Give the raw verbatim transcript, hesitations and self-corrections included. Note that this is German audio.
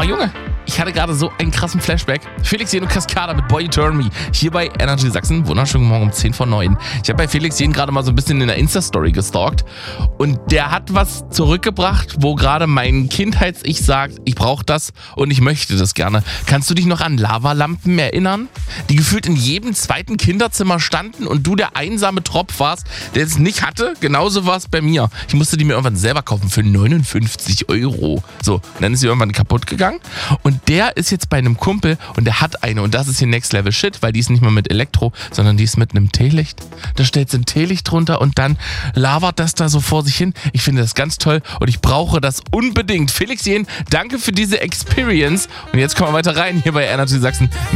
Oh Junge, ich hatte gerade so einen krassen Flashback. Felix Jen und Cascada mit Boy You Turn Me. Hier bei Energy Sachsen. Wunderschönen Morgen um zehn vor neun. Ich habe bei Felix Jen gerade mal so ein bisschen in der Insta-Story gestalkt. Und der hat was zurückgebracht, wo gerade mein Kindheits-Ich sagt, ich brauche das und ich möchte das gerne. Kannst du dich noch an Lavalampen erinnern? Die gefühlt in jedem zweiten Kinderzimmer standen und du der einsame Tropf warst, der es nicht hatte? Genauso war es bei mir. Ich musste die mir irgendwann selber kaufen für neunundfünfzig Euro. So, und dann ist sie irgendwann kaputt gegangen. Und der ist jetzt bei einem Kumpel und der hat eine. Und das ist hier Next Level Shit, weil die ist nicht mal mit Elektro, sondern die ist mit einem Teelicht. Da stellt sie ein Teelicht drunter und dann lavert das da so vor sich hin. Ich finde das ganz toll und ich brauche das unbedingt. Felix Jen, danke für diese Experience. Und jetzt kommen wir weiter rein hier bei Energy Sachsen.